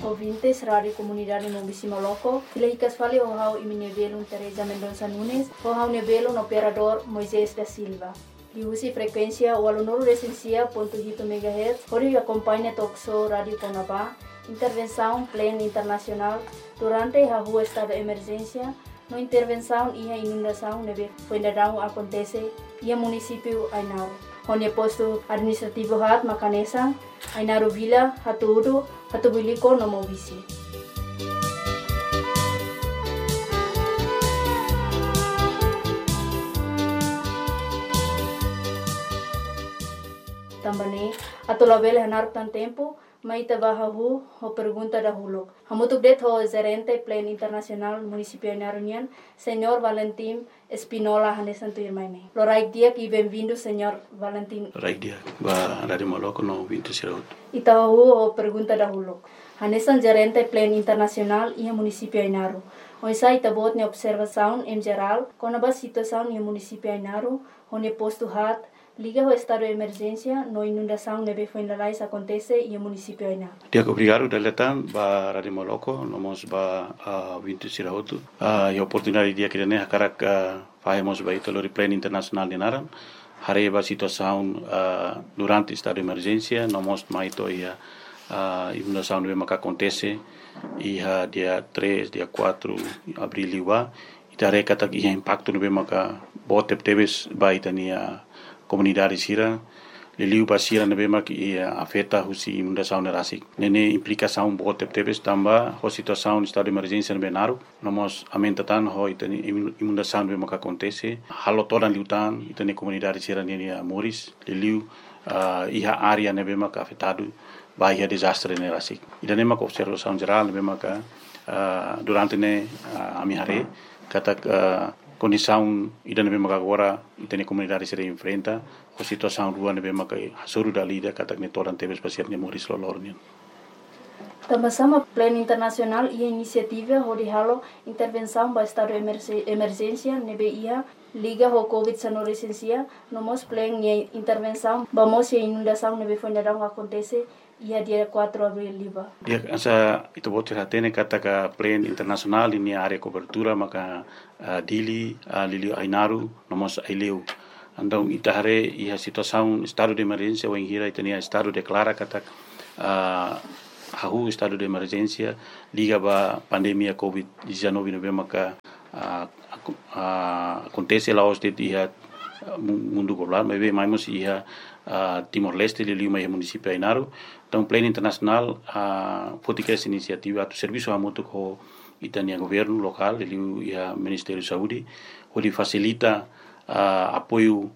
ouvintes, Rádio Comunidade Mobisi Moloco. Filahicas fali o hau iminebelo Teresa Mendonça Nunes, o hau nebelo no operador Moisés da Silva. Diusi frequência 89.1 MHz, onde acompanha Toxo Rádio Conabá, intervenção plena internacional durante a rua estado de emergência, no intervenção e a inundação neve fuendarão acontece e a município Ainaro. Onde posto administrativo hat Macanesa, Ainaro Vila, Hatuudo, Hatubiliko no Mobisi. Também ato label hanar tan tempo mai tabahu ho pergunta dahulu. Hamutuk det ho gerente plan internacional municipio Ainarunian, Senhor Valentim Espinola Hanesan Tuirmaime. Loraik dia e bem-vindo, Senhor Valentim. Loraik dia, ba Rádio Moloco no 20 Itahu ho pergunta dahulu. Hanesan gerente plan internacional e municipio Ainaru. Oisa itabot ne observação em geral, com a situação no municipio Ainaru, onde posto hat liga o estado de emergência, no inundação neve fuendalais acontece e o município Aina. Dia obrigado datang ba Rádio Moloco, nomos ba 20 sirahotu. E oportunidade dia que ne hakarak fazemos ba ito lori plan internacional de naran. Hare ba situação durante estado de emergência, nomos maito ia inundação neve maka acontece ia dia 3, dia 4 abril liwa. Itare kata ia impacto neve maka botep teves ba itania comunidade sira liliu basira nebe mak afeta husi inundação nerasik nene implicação bote tebes tamba ho situação estado de emergência nebe naru nomos amentatan ho itani inundação nebe mak acontece halo todan liutan itani comunidade sira nene moris liliu iha área nebe mak afetado bahia desastre nerasik idane mak observação geral nebe mak durante ne amihare kata condição ida nebe maka agora itene comunidade se enfrenta a situação rua nebe maka hasuru dalida kata ne toran tebes pasir ne moris lolornian. Também plano internacional e iniciativa onde halo intervenção para estado de emergência nebe ia liga ho COVID-19 licencia nomos plano e intervenção vamos e inundação nebe fuendarão acontece ia dia 4 abril liba. Dia asa itu botir hatene kata ka plan internasional ini area cobertura maka dili lili Ainaru nomos aileu. Andong itahare ia situação estado de emergência ou ingira itania estado declara kata hahu estado de emergência liga ba pandemia COVID-19 nebe maka acontece lá os dia mundo global mas mais ia Timor-Leste lili mai município Ainaru. Então plano internacional fotica essa iniciativa do serviço a moto com itania governo local lili ia Ministério de Saúde onde facilita apoio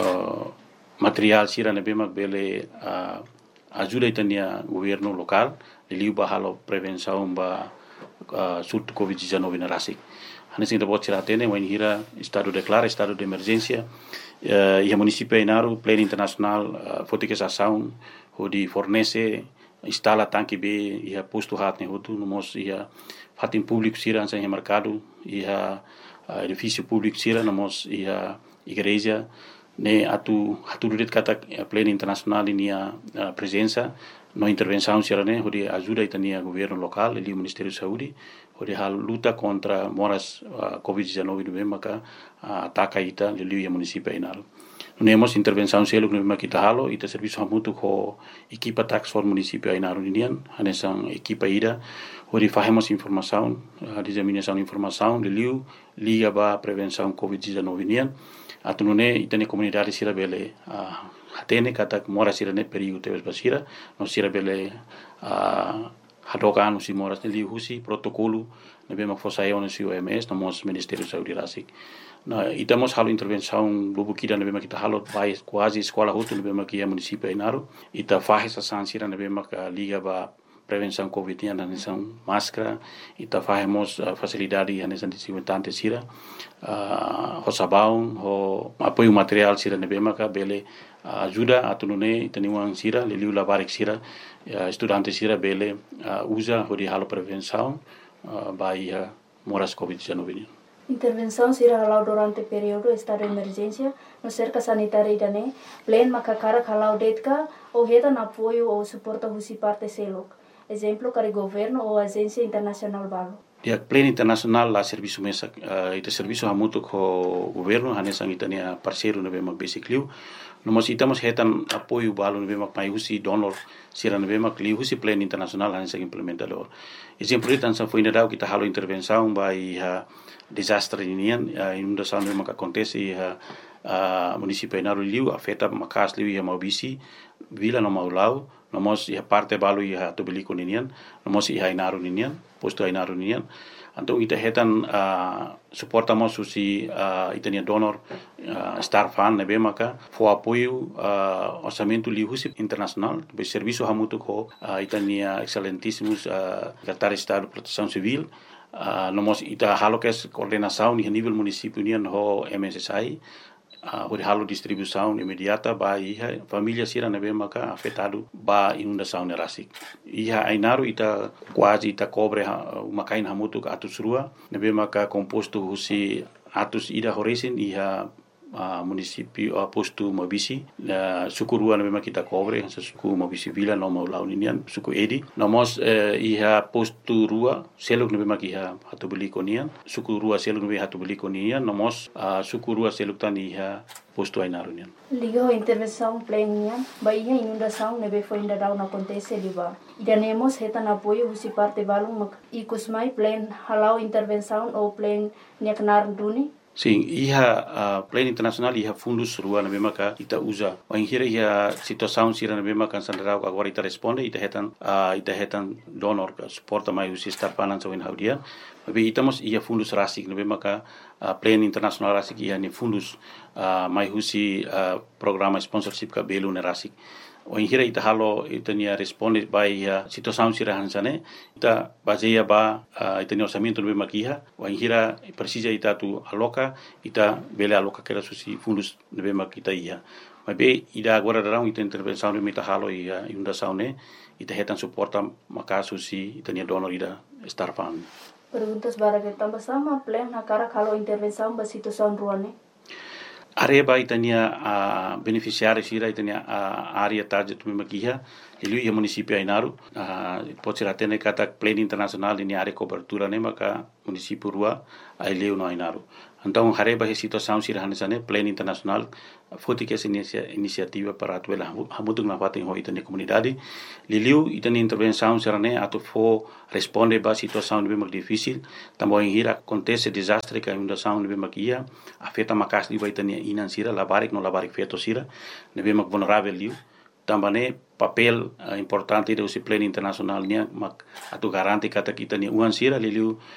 material sira nebe mak bele ajuda itania governo local lili bahalo prevenção ba surto COVID-19 na rasik. Hanesin da bot siratene wen hira estado declara estado de emergência e a município Ainaru plano internacional fotica essa ação onde fornece instala tanque B e a posto hat ne hotu nomos ia fatin público sira em mercado e a edifício público sira nomos ia igreja ne atu duret kata plano internacional inia presença no intervenção sira ne onde ajuda itania governo local e o Ministério de Saúde onde a luta contra moras COVID-19 no maka ataca ita lili a município Ainaru. Nemos intervenção selo no makita halo ita serviço hamutu ko equipa tax for município Ainaru indian hanesan equipa ida onde fazemos informação disseminação de informação lili liga ba prevenção COVID-19 indian atunune itane comunidade sira bele hatene kata mora sira ne perigo tebes basira no sira bele hadokan si moras ne lihusi protokolo nebe mak fosayon si OMS nomos Ministério de Saúde rasik. Na itamos halo intervenção lubukida nebe mak ita halo vai quase escola hutu nebe mak ia município Ainaru ita faz essa sansira nebe mak liga ba prevenção COVID na nação máscara ita fazemos facilidade na nação desinfetante sira ho sabão ho apoio material sira nebe mak bele ajuda atunune itaniwang sira liliu labarik sira estudante sira bele usa hodi halo prevenção baia moras COVID-19. Intervenção será halau durante período estado de emergência no cerca sanitária idane plan makakara halau detka ou reta na apoio ou suporta husi parte selok exemplo, para governo ou agência internacional balo. Ya pleno internasional la serviço mesa ita serviço hamutu ko governo hanesang itania parceiro na bemak basic liu nomos itamos hetan apoio balo na bemak mai husi donor sira na bemak liu husi pleno internasional hanesang implementador exemplo itan sa foi dau kita halo intervenção by desastre inian inundação na bemak acontece município Inaru liu afeta makas liu ia maubisi vila no maulau nomos ia parte balo ia tobeliko ninian nomos ia Inaru ninian posto Inaru ninian então ita hetan suportamos susi itania donor star fan nebe maka fo apoio orçamento liusi internacional be serviço hamutu ko itania excelentíssimos secretário de Estado de Proteção Civil nomos ita halokes coordenação ni nível município nian ho MSSI hori halo distribuição imediata ba iha família sira nebe maka afetado ba inundação nerasik iha Inaru ita quase ita cobre makain hamutu ka atus rua nebe maka composto husi atus ida horesin iha município posto Mabisi suku rua nebe maka kita cobre suku Mabisi vila no mau linian suku edi nomos iha posto rua seluk nebe maka iha hatu beli konian suku rua seluk nebe hatu beli konian nomos suku rua seluk tan iha posto Inaru nian ligo intervenção plena ba iha inundação nebe foi ainda não acontece liba idanemos hetan apoio husi parte balung ikusmai plan halau intervenção ou plan neknar duni. Sim, iha pleno internasional iha fundus rua na memaka ita usa. Wanghira iha situação sira na memaka sandarau agora ita responde ita hetan donor suporta mai usi star finance win haudia. Tapi itamos iha fundus rasik na memaka pleno internasional rasik iha ni fundus mai usi programa sponsorship ka belu na rasik. Wanghira ita halo ita nia responde by situação sira hansane ita baseia ba ita ni orçamento no makiha wanghira precisa ita tu aloca ita bele aloca kera susi fundus no makita ia mabe ida agora darão ita intervenção no mita halo ia inundação ne ita hetan suporta maka susi ita nia donor ida star fund. Perguntas bara que tambah sama plan na cara kalau intervenção ba situação ruane. Areba itania beneficiário sira itania área target tu makiha ele ia município Inaru pode ser até kata pleno internacional ini área cobertura ne maka município rua ele no Inaru então areba situação sira hanesane pleno internacional foi que essa iniciativa para atuela hamutu na paten ho itania comunidade liliu itania intervenção sira ne atu fo responde ba situação bem mais difícil também hira acontece desastre que inundação bem makia afeta makas di itania inan sira labarik no labarik feto sira nebe mak vulnerável liu também papel importante do pleno internacional nia mak atu garanti kata kita ni uan sira liliu